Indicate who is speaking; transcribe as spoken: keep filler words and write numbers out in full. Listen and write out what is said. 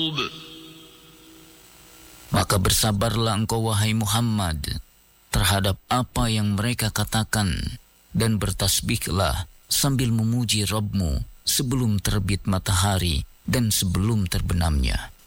Speaker 1: Maka bersabarlah engkau wahai Muhammad terhadap apa yang mereka katakan, dan bertasbihlah sambil memuji Rabbmu sebelum terbit matahari dan sebelum terbenamnya.